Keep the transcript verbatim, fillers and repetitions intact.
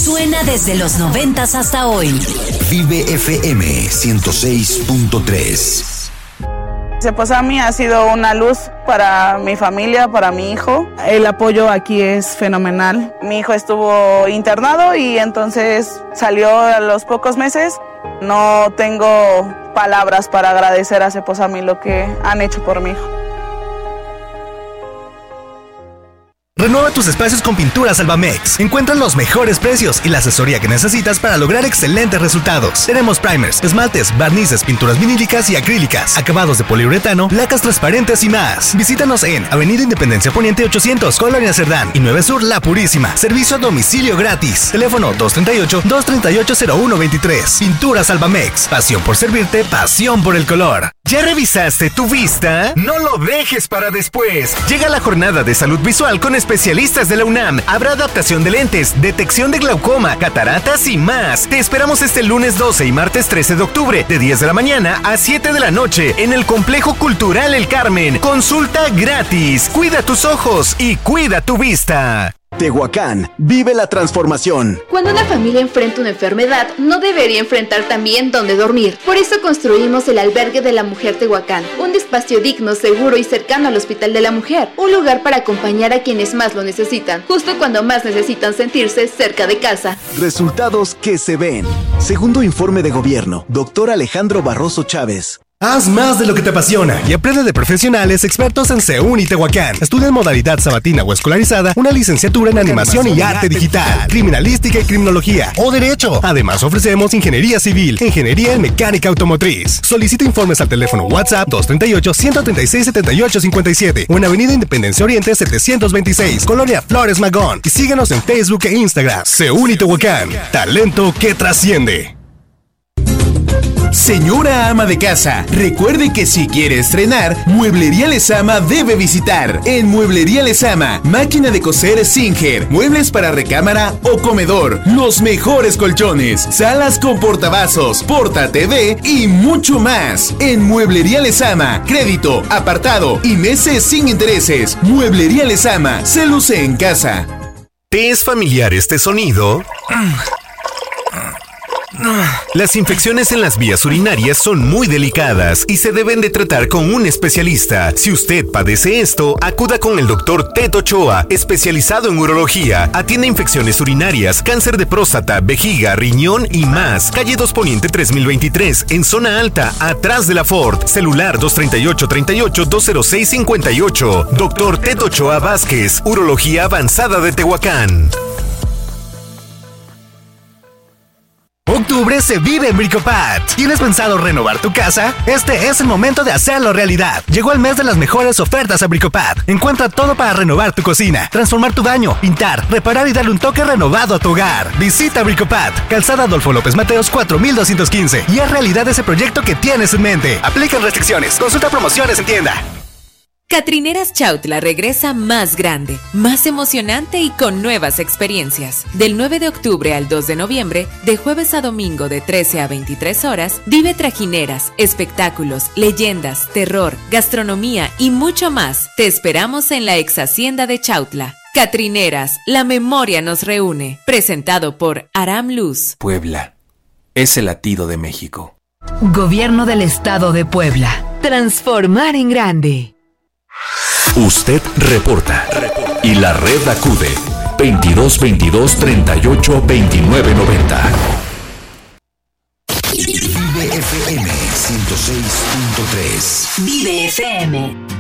Suena desde los noventas hasta hoy. Vive F M ciento seis punto tres. Cepozami ha sido una luz para mi familia, para mi hijo. El apoyo aquí es fenomenal. Mi hijo estuvo internado y entonces salió a los pocos meses. No tengo palabras para agradecer a Cepozami lo que han hecho por mi hijo. Renueva tus espacios con Pinturas Albamex. Encuentra los mejores precios y la asesoría que necesitas para lograr excelentes resultados. Tenemos primers, esmaltes, barnices, pinturas vinílicas y acrílicas, acabados de poliuretano, lacas transparentes y más. Visítanos en Avenida Independencia Poniente ochocientos, Colonia Cerdán y nueve Sur, La Purísima. Servicio a domicilio gratis. Teléfono dos tres ocho, dos tres ocho, cero uno dos tres. Pinturas Albamex. Pasión por servirte, pasión por el color. ¿Ya revisaste tu vista? No lo dejes para después. Llega la jornada de salud visual con especialistas de la UNAM. Habrá adaptación de lentes, detección de glaucoma, cataratas y más. Te esperamos este lunes doce y martes trece de octubre, de diez de la mañana a siete de la noche, en el Complejo Cultural El Carmen. Consulta gratis. Cuida tus ojos y cuida tu vista. Tehuacán, vive la transformación. Cuando una familia enfrenta una enfermedad, no debería enfrentar también dónde dormir. Por eso construimos el Albergue de la Mujer Tehuacán, un espacio digno, seguro y cercano al Hospital de la Mujer. Un lugar para acompañar a quienes más lo necesitan, justo cuando más necesitan sentirse cerca de casa. Resultados que se ven. Segundo informe de gobierno, doctor Alejandro Barroso Chávez. Haz más de lo que te apasiona y aprende de profesionales expertos en SEUNI Tehuacán. Estudia en modalidad sabatina o escolarizada una licenciatura en animación y arte digital, criminalística y criminología o derecho. Además ofrecemos ingeniería civil, ingeniería en mecánica automotriz. Solicita informes al teléfono WhatsApp dos tres ocho, uno tres seis, siete ocho cinco siete o en Avenida Independencia Oriente setecientos veintiséis, Colonia Flores Magón. Y síguenos en Facebook e Instagram. SEUNI Tehuacán, talento que trasciende. Señora ama de casa, recuerde que si quiere estrenar, Mueblería Lezama debe visitar. En Mueblería Lezama, máquina de coser Singer, muebles para recámara o comedor, los mejores colchones, salas con portavasos, porta T V y mucho más. En Mueblería Lezama, crédito, apartado y meses sin intereses. Mueblería Lezama, se luce en casa. ¿Te es familiar este sonido? Las infecciones en las vías urinarias son muy delicadas y se deben de tratar con un especialista. Si usted padece esto, acuda con el doctor Ted Ochoa, especializado en urología. Atiende infecciones urinarias, cáncer de próstata, vejiga, riñón y más. Calle dos Poniente tres mil veintitrés, en zona alta, atrás de la Ford. Celular dos tres ocho, tres ocho, dos cero seis cinco ocho. Doctor Ted Ochoa Vázquez, Urología Avanzada de Tehuacán. Octubre se vive en Bricopat. ¿Tienes pensado renovar tu casa? Este es el momento de hacerlo realidad. Llegó el mes de las mejores ofertas a Bricopat. Encuentra todo para renovar tu cocina, transformar tu baño, pintar, reparar y darle un toque renovado a tu hogar. Visita Bricopat, Calzada Adolfo López Mateos cuatro mil doscientos quince y haz realidad ese proyecto que tienes en mente. Aplican restricciones. Consulta promociones en tienda. Catrineras Chautla regresa más grande, más emocionante y con nuevas experiencias. Del nueve de octubre al dos de noviembre, de jueves a domingo de trece a veintitrés horas, vive trajineras, espectáculos, leyendas, terror, gastronomía y mucho más. Te esperamos en la ex hacienda de Chautla. Catrineras, la memoria nos reúne. Presentado por Aram Luz. Puebla es el latido de México. Gobierno del Estado de Puebla. Transformar en grande. Usted reporta y la red acude veintidós veintidós, treinta y ocho, veintinueve noventa. Vive F M ciento seis punto tres. Vive F M.